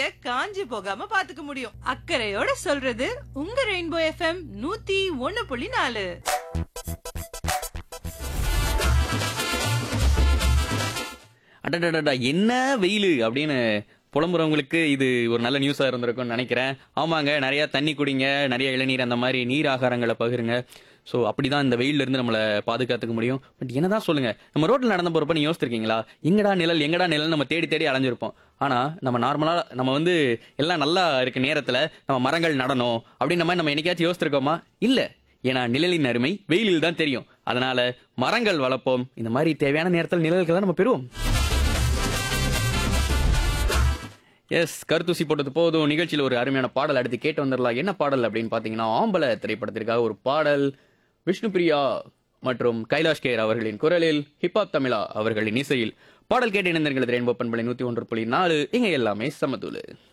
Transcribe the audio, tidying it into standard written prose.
ஆடைய காஞ்சி போகாம பாத்துக்க முடியும். அக்கறையோட சொல்றது உங்க ரெயின்போ எஃப்எம் 101.4. அடடடா என்ன வெயில் அப்படின்னு புலம்புறவங்களுக்கு இது ஒரு நல்ல நியூஸா இருந்திருக்கும்னு நினைக்கிறேன். ஆமாங்க, நிறைய தண்ணி குடிங்க, நிறைய இளநீர் அந்த மாதிரி நீர் ஆகாரங்களை பகிருங்க. ஸோ அப்படிதான் இந்த வெயில்ல இருந்து நம்மளை பாதுகாத்துக்க முடியும். பட் என்னதான் சொல்லுங்க, நம்ம ரோட்ல நடந்து போறப்ப நீ யோசிச்சிருக்கீங்களா, எங்கடா நிழல் எங்கடா நிழல் நம்ம தேடி தேடி அலைஞ்சிருப்போம். ஆனா நம்ம நார்மலா நம்ம எல்லாம் நல்லா இருக்க நேரத்துல நம்ம மரங்கள் நடணும் அப்படின்ற மாதிரி நம்ம என்னைக்காச்சும் யோசிச்சிருக்கோமா? இல்ல. ஏன்னா நிழலின் அருமை வெயிலில் தான் தெரியும். அதனால மரங்கள் வளர்ப்போம். இந்த மாதிரி தேவையான நேரத்தில் நிழல்களை நம்ம பெறுவோம். எஸ், கருத்தூசி போட்டது போதும். நிகழ்ச்சியில் ஒரு அருமையான பாடல் அடுத்து கேட்டு வந்துடலாம். என்ன பாடல் அப்படின்னு பார்த்தீங்கன்னா, ஆம்பளை திரைப்படத்திற்காக ஒரு பாடல். விஷ்ணுபிரியா மற்றும் கைலாஷ் கேர் அவர்களின் குரலில், ஹிப்ஹாப் தமிழா அவர்களின் இசையில் பாடல் கேட்டு இணைந்தீர்கள். ரெயின்போ பண்பலை 101.4. இங்க எல்லாமே சமதூளு.